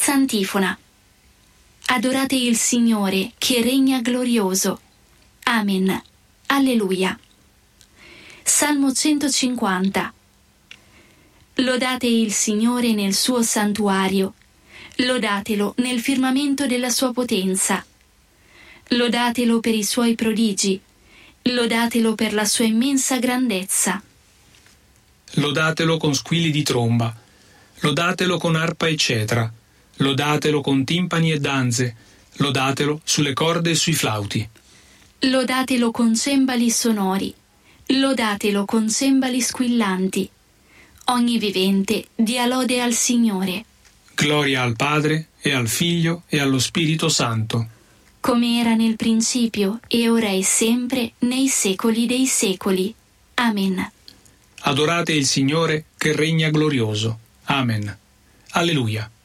Terza antifona. Adorate il Signore che regna glorioso. Amen. Alleluia. Salmo 150. Lodate il Signore nel suo santuario. Lodatelo nel firmamento della sua potenza. Lodatelo per i suoi prodigi. Lodatelo per la sua immensa grandezza. Lodatelo con squilli di tromba. Lodatelo con arpa e cetra. Lodatelo con timpani e danze. Lodatelo sulle corde e sui flauti. Lodatelo con cembali sonori. Lodatelo con cembali squillanti. Ogni vivente dia lode al Signore. Gloria al Padre, e al Figlio, e allo Spirito Santo. Come era nel principio, e ora e sempre, nei secoli dei secoli. Amen. Adorate il Signore che regna glorioso. Amen. Alleluia.